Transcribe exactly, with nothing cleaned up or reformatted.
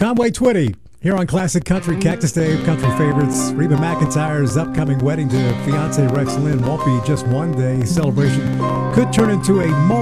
Conway Twitty here on Classic Country, Cactus Dave, Country Favorites. Reba McEntire's upcoming wedding to fiance Rex Lynn won't be just one day celebration. Could turn into a moment